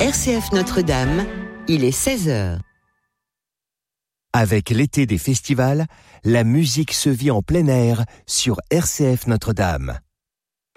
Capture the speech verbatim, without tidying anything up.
R C F Notre-Dame, il est seize heures. Avec l'été des festivals, la musique se vit en plein air sur R C F Notre-Dame.